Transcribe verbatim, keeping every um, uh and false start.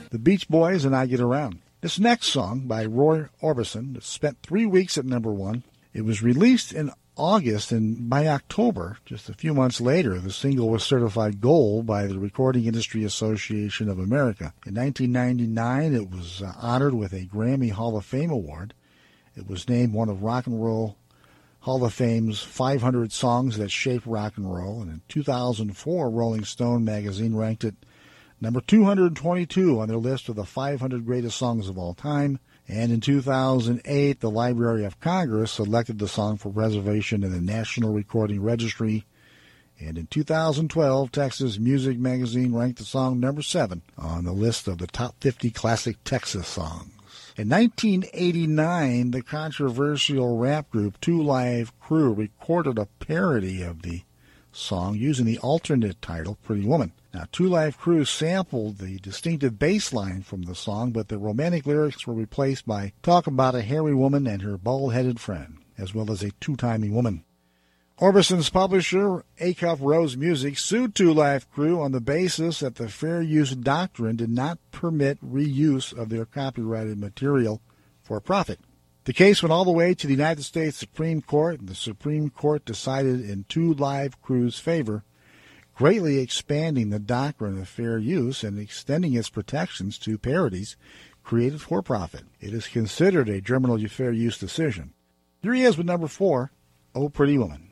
The Beach Boys and I Get Around. This next song by Roy Orbison spent three weeks at number one. It was released in August, and by October, just a few months later, the single was certified gold by the Recording Industry Association of America. In nineteen ninety-nine, it was uh, honored with a Grammy Hall of Fame award. It was named one of Rock and Roll Hall of Fame's five hundred songs that shaped rock and roll, and in two thousand four, Rolling Stone magazine ranked it number two hundred twenty-two on their list of the five hundred greatest songs of all time. And in two thousand eight, the Library of Congress selected the song for preservation in the National Recording Registry. And in two thousand twelve, Texas Music Magazine ranked the song number seven on the list of the top fifty classic Texas songs. In nineteen eighty-nine, the controversial rap group Two Live Crew recorded a parody of the song using the alternate title, Pretty Woman. Now, Two Live Crew sampled the distinctive bass line from the song, but the romantic lyrics were replaced by talk about a hairy woman and her bald-headed friend, as well as a two-timing woman. Orbison's publisher, Acuff Rose Music, sued Two Live Crew on the basis that the Fair Use Doctrine did not permit reuse of their copyrighted material for profit. The case went all the way to the United States Supreme Court, and the Supreme Court decided in Two Live Crew's favor, greatly expanding the doctrine of fair use and extending its protections to parodies created for profit. It is considered a germinal fair use decision. Here he is with number four, Oh Pretty Woman.